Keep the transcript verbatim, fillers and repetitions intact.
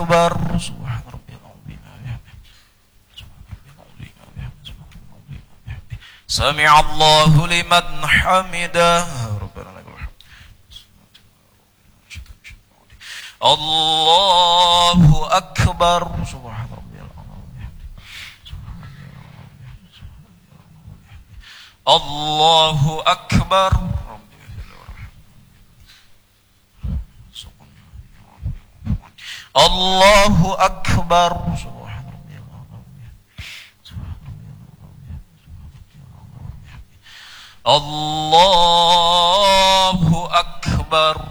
akbar. Subhana rabbiyal azim. Sami'allahu liman hamidah. Rabbana lakal hamd. Allahu akbar. Subhana rabbiyal azim. Allahu akbar. Allahu akbar. Allahu akbar.